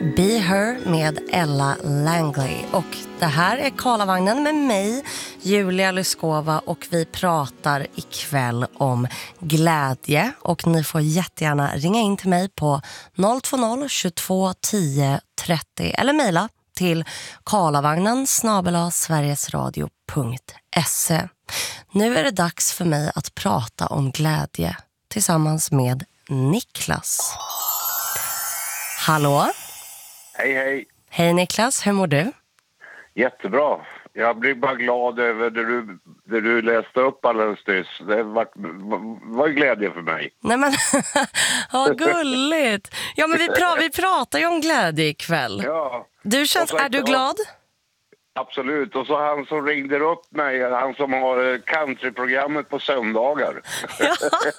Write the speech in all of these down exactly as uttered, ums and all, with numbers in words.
Be Her med Ella Langley. Och det här är Karlavagnen med mig, Julia Lyskova, och vi pratar ikväll om glädje. Och ni får jättegärna ringa in till mig på noll två noll tjugotvå tio trettio eller mejla till karlavagnen snabel-a sverigesradio punkt se. Nu är det dags för mig att prata om glädje tillsammans med Niklas. Hallå? Hej, hej. Hej Niklas, hur mår du? Jättebra. Jag blir bara glad över det du, det du läste upp alldeles nyss. Det var, var glädje för mig. Nej men, vad gulligt. Ja men vi, pra- vi pratar ju om glädje ikväll. Ja. Du känns, så, är du glad? Absolut. Och så han som ringde upp mig, han som har countryprogrammet på söndagar. Ja.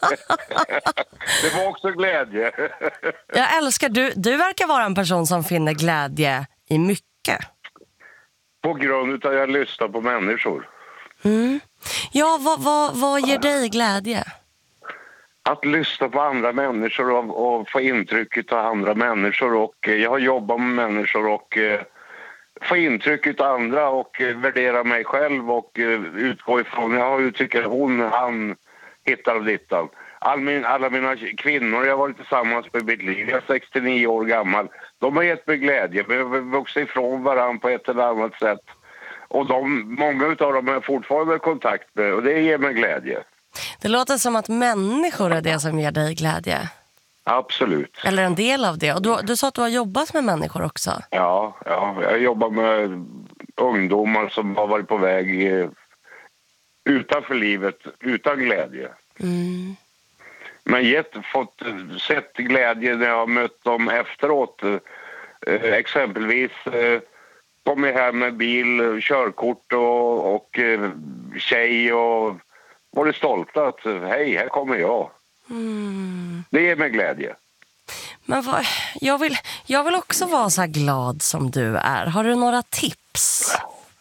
Det var också glädje. Jag älskar, du, du verkar vara en person som finner glädje i mycket. På grund av att jag lyssnar på människor. Mm. Ja, vad, vad, vad ger dig glädje? Att lyssna på andra människor och, och få intrycket av andra människor. Och jag har jobbat med människor och eh, få intrycket av andra och eh, värdera mig själv och eh, utgå ifrån. Jag har ju tycker hon, han, hittar och dittan. All min, alla mina kvinnor jag har varit tillsammans med mitt liv, jag är sextionio år gammal. De har gett mig glädje, vi har vuxit ifrån varandra på ett eller annat sätt. Och de, många av dem är fortfarande i kontakt med och det ger mig glädje. Det låter som att människor är det som ger dig glädje. Absolut. Eller en del av det. Och du, du sa att du har jobbat med människor också. Ja, ja jag jobbar med ungdomar som har varit på väg eh, utanför livet, utan glädje. Mm. Men gett, fått sett glädje när jag har mött dem efteråt. Eh, exempelvis eh, kom jag här med bil, körkort och, och eh, tjej och var stolta att hej, här kommer jag. Mm. Det ger mig glädje. Men vad, jag, vill, jag vill också vara så här glad som du är. Har du några tips?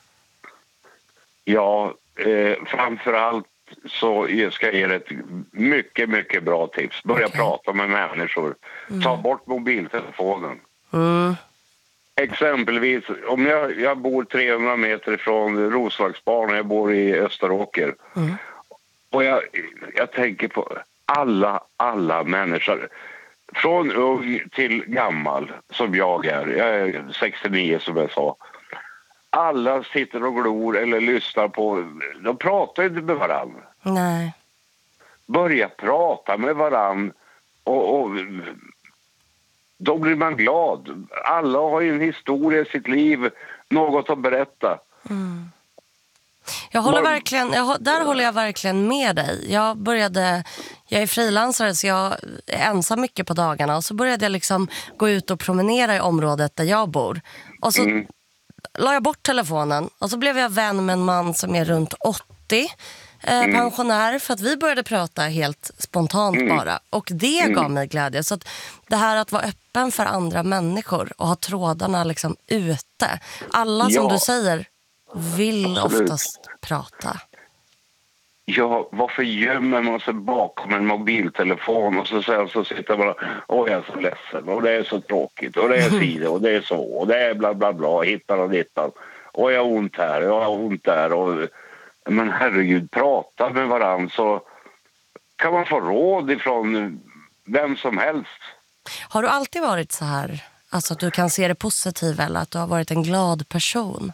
Ja, eh, framförallt så ska jag ge ett mycket, mycket bra tips. Börja Okay. prata med människor. Mm. Ta bort mobiltelefonen. Mm. Exempelvis, om jag, jag bor trehundra meter från Roslagsbarn och jag bor i Österåker. Mm. Och jag, jag tänker på alla, alla människor. Från ung till gammal som jag är. Jag är sextionio som jag sa. Alla sitter och glor eller lyssnar på. De pratar inte med varandra. Nej. Börja prata med varandra och, och då blir man glad. Alla har ju en historia i sitt liv, något att berätta. Mm. Jag håller Var... verkligen, jag, där håller jag verkligen med dig. Jag började, jag är frilansare så jag är ensam mycket på dagarna. Och så började jag liksom gå ut och promenera i området där jag bor. Och så mm. la jag bort telefonen. Och så blev jag vän med en man som är runt åttio. Eh, mm. pensionär, för att vi började prata helt spontant mm. bara. Och det mm. gav mig glädje. Så att det här att vara öppen för andra människor och ha trådarna liksom ute. Alla ja. som du säger vill Absolut. oftast prata. Ja, varför gömmer man sig bakom en mobiltelefon och så sen så sitter man och åh, jag är så ledsen och det är så tråkigt och det är sidor och det är så och det är bla bla bla, hittar och dittan och jag har ont här, jag har ont där och men herregud, prata med varandra så kan man få råd ifrån vem som helst. Har du alltid varit så här, alltså att du kan se det positiva eller att du har varit en glad person?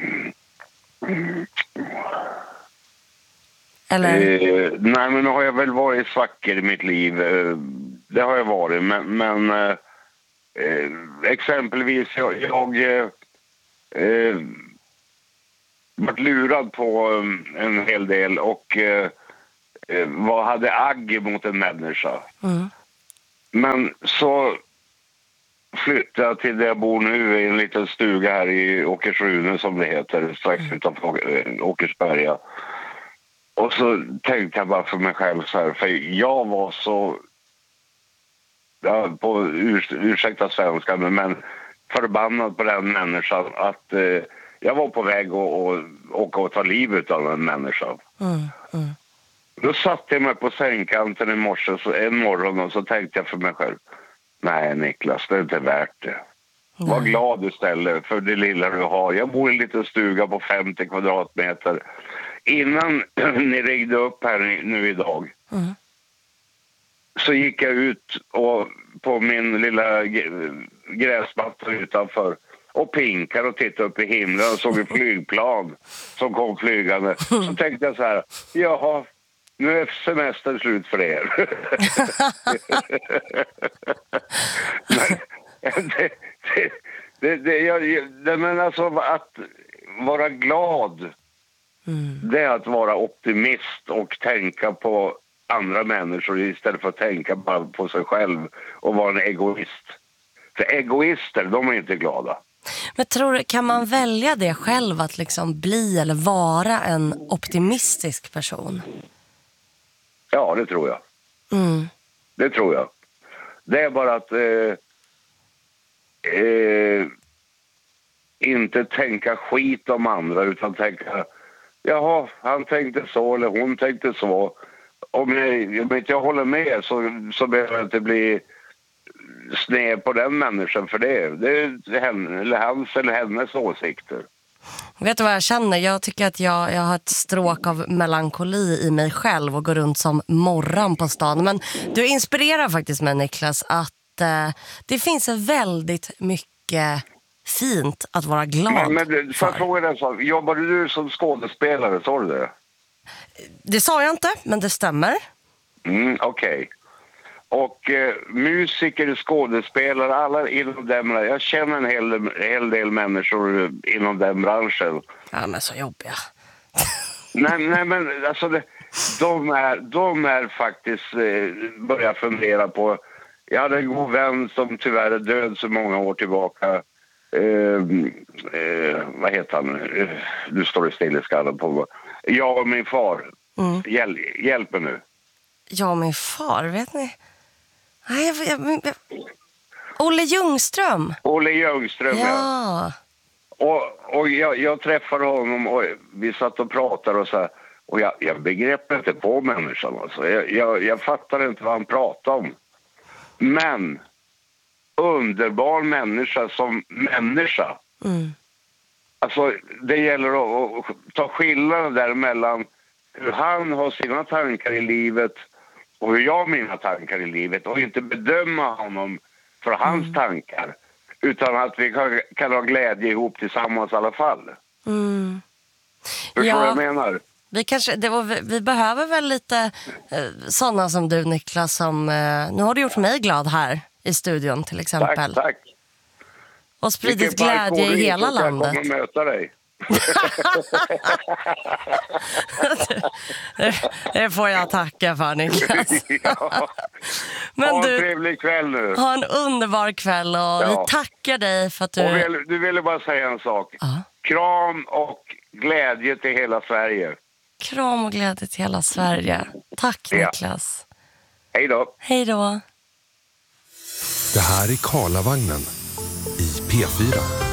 Eller? Eh, nej, men nu har jag väl varit svackor i mitt liv. Eh, det har jag varit, men, men eh, eh, exempelvis jag, jag eh, eh, varit lurad på eh, en hel del och eh, vad hade agg mot en människa. Mm. Men så flyttade jag till där jag bor nu i en liten stuga här i Åkersrune som det heter, strax mm. utanför Åkersberga. Och så tänkte jag bara för mig själv så här, för jag var så, ja, på urs, ursäkta svenskan, men förbannad på den människan att eh, jag var på väg att och, åka och ta livet av en människa. Mm, mm. Då satte jag mig på sängkanten i morse, så en morgon och så tänkte jag för mig själv, nej Niklas, det är inte värt det. Var glad istället för det lilla du har. Jag bor i en liten stuga på femtio kvadratmeter. Innan ni ringde upp här nu idag mm. så gick jag ut och på min lilla gräsmatta utanför och pinkade och tittade upp i himlen och såg ett flygplan som kom flygande. Så tänkte jag så här, jaha, nu är semestern slut för er. Men, det, det, det, det, jag, det men alltså att vara glad mm. det är att vara optimist och tänka på andra människor istället för att tänka bara på sig själv och vara en egoist. För egoister, de är inte glada. Men tror du, kan man välja det själv att liksom bli eller vara en optimistisk person? Ja, det tror jag. Mm. Det tror jag. Det är bara att eh, eh, inte tänka skit om andra utan tänka, jaha, han tänkte så eller hon tänkte så. Om jag, om inte jag håller med så, så behöver jag inte bli sned på den människan för det. Det är henne, eller hans eller hennes åsikter. Vet du vad jag känner? Jag tycker att jag, jag har ett stråk av melankoli i mig själv och går runt som morran på stan. Men du inspirerar faktiskt mig, Niklas, att eh, det finns väldigt mycket fint att vara glad men, men du, för. Fråga dig så, jobbade du som skådespelare, sa du det? Det sa jag inte, men det stämmer. Mm, okej. Okay. Och eh, musiker, skådespelare, alla inom den, jag känner en hel, hel del människor inom den branschen. Ja, men så jobbiga. nej, nej, men alltså det, de, är, de är faktiskt eh, börjar fundera på. Jag hade en god vän som tyvärr är död så många år tillbaka. Eh, eh, vad heter han? Eh, du står det still i skallen på. Jag och min far. Mm. Hjäl, hjälp mig nu. Jag och min far, vet ni? Nej, jag, jag, jag, Olle Ljungström. Olle Ljungström, ja. ja. Och, och jag, jag träffade honom och vi satt och pratade och så här, och jag, jag begrep inte på människan. Alltså. Jag, jag, jag fattade inte vad han pratade om. Men underbar människa som människa. Mm. Alltså det gäller att, att ta skillnaden däremellan hur han har sina tankar i livet och hur jag har mina tankar i livet och inte bedöma honom för hans mm. tankar utan att vi kan, kan ha glädje ihop tillsammans i alla fall. Mm. Förstår ja, vad jag menar? Vi, kanske, det var, vi, vi behöver väl lite eh, sådana som du, Niklas, som eh, nu har du gjort mig glad här i studion till exempel. Tack, tack. Och spridit glädje i hela landet. Jag kommer möta dig. det, det får jag tacka för, Niklas. ja. Men ha en du, trevlig kväll nu. Ha en underbar kväll och ja. Vi tackar dig för att du... Och vill, du ville bara säga en sak. Uh. Kram och glädje till hela Sverige. Kram och glädje till hela Sverige. Tack, ja. Niklas. Hej då. Hej då. Det här är Karlavagnen i P fyra.